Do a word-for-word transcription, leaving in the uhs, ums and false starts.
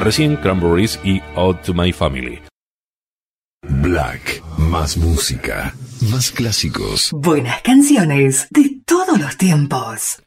Recién Cranberries y Ode to My Family. Black, más música, más clásicos. Buenas canciones de todos los tiempos.